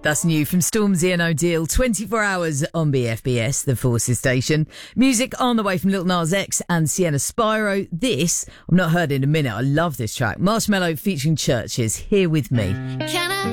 That's new from Stormzy and O'Deal, 24 hours on BFBS, the Forces station. Music on the way from Lil Nas X and Sienna Spyro. This, I've not heard in a minute. I love this track. Marshmello featuring Churches, Here With Me.